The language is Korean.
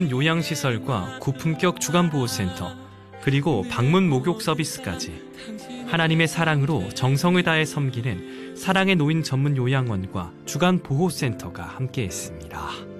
요양시설과 고품격 주간보호센터, 그리고 방문 목욕 서비스까지 하나님의 사랑으로 정성을 다해 섬기는 사랑의 노인 전문 요양원과 주간보호센터가 함께했습니다.